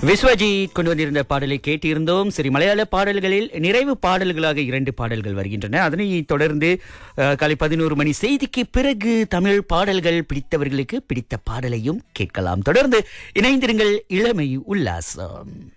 விஸ்வஜித் கொண்டு வந்திருந்த பாடலை கேட்டிருந்தோம். சரி, மலையாள பாடல்களில் நிறைவு பாடல்களாக 2 பாடல்கள் வருகின்றன. அதனை தொடர்ந்து காலை 11 மணி செய்திக்கு பிறகு தமிழ் பாடல்கள் பிடித்தவர்களுக்கு பிடித்த பாடலையும் கேட்கலாம். தொடர்ந்து இணைந்திருங்கள். இளமை உல்லாசம்.